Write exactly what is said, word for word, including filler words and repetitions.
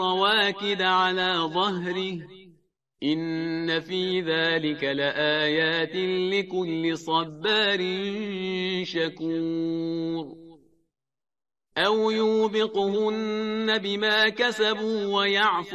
رواكد على ظهره إن في ذلك لآيات لكل صبار شكور أو يوبقهن بما كسبوا ويعفو